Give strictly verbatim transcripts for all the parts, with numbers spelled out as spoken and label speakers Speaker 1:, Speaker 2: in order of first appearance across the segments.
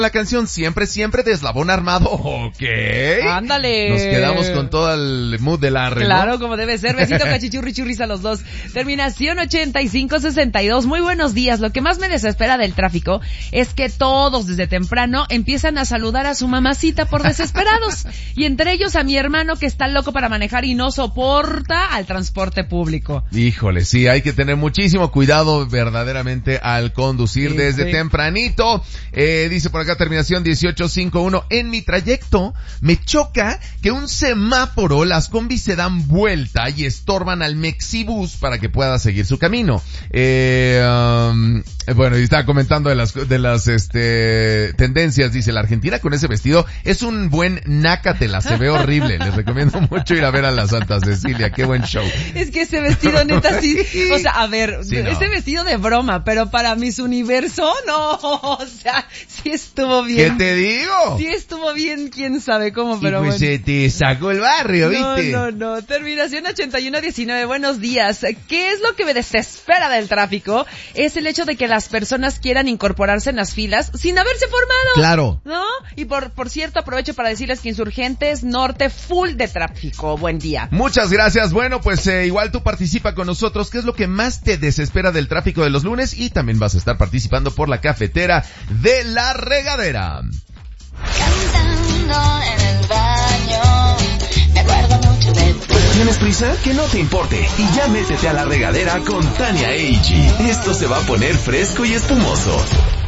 Speaker 1: La canción Siempre, Siempre de Eslabón Armado. Ok.
Speaker 2: Ándale.
Speaker 1: Nos quedamos con todo el mood de la re,
Speaker 2: Claro,
Speaker 1: ¿no?
Speaker 2: como debe ser. Besito, cachichurri, churris a los dos. Terminación ochenta y cinco sesenta y dos. Muy buenos días. Lo que más me desespera del tráfico es que todos desde temprano empiezan a saludar a su mamacita por desesperados. Y entre ellos a mi hermano que está loco para manejar y no soporta al transporte público.
Speaker 1: Híjole, sí, hay que tener muchísimo cuidado verdaderamente al conducir
Speaker 2: Sí,
Speaker 1: desde
Speaker 2: sí.
Speaker 1: tempranito. Eh, dice por acá terminación dieciocho cincuenta y uno. En mi trayecto me choca que un semáforo, las combis se dan vuelta y estorban al Mexibus para que pueda seguir su camino. Eh, um, bueno, y estaba comentando de las, de las, este, tendencias. Dice, la Argentina con ese vestido es un buen nácatela, se ve horrible. Les recomiendo mucho ir a ver a la Santa Cecilia, qué buen show.
Speaker 2: Es que ese vestido neta sí, o sea, a ver,
Speaker 1: Sí, no.
Speaker 2: ese vestido de broma, pero para Miss Universo, no, o sea, sí estuvo bien.
Speaker 1: ¿Qué te digo?
Speaker 2: Sí estuvo bien, quién sabe cómo,
Speaker 1: Y
Speaker 2: pero
Speaker 1: pues
Speaker 2: bueno.
Speaker 1: se te sacó el barrio,
Speaker 2: No,
Speaker 1: ¿viste?
Speaker 2: no, no. Terminación ochenta y uno diecinueve. Buenos días. ¿Qué es lo que me desespera del tráfico? Es el hecho de que las personas quieran incorporarse en las filas sin haberse formado.
Speaker 1: Claro.
Speaker 2: ¿No? Y por, por cierto, aprovecho para decirles que Insurgentes Norte full de tráfico. Buen día.
Speaker 1: Muchas gracias. Bueno, pues eh, igual tú participa con nosotros. ¿Qué es lo que más te desespera del tráfico de los lunes? Y también vas a estar participando por la cafetera de La Regadera.
Speaker 3: Cantando en el baño, me acuerdo mucho de ti.
Speaker 4: ¿Tienes prisa? Que no te importe. Y ya métete a La Regadera con Tania Eiji. Esto se va a poner fresco y espumoso.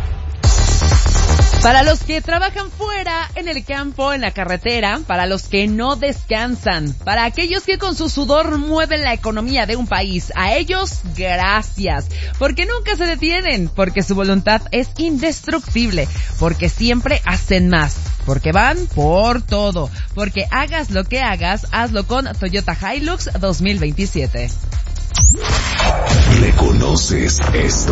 Speaker 2: Para los que trabajan fuera, en el campo, en la carretera, para los que no descansan, para aquellos que con su sudor mueven la economía de un país, a ellos, gracias, porque nunca se detienen, porque su voluntad es indestructible, porque siempre hacen más, porque van por todo, porque hagas lo que hagas, hazlo con Toyota Hilux dos mil veintisiete.
Speaker 4: ¿Reconoces esto?